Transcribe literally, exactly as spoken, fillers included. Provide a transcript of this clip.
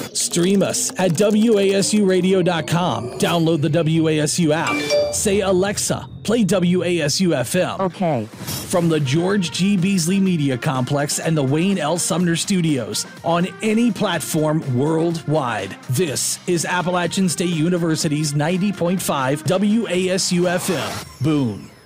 Stream us at W A S U radio dot com. Download the W A S U app. Say, Alexa, play W A S U F M. Okay. From the George G. Beasley Media Complex and the Wayne L. Sumner Studios on any platform worldwide. This is Appalachian State University's ninety point five W A S U F M. Boone.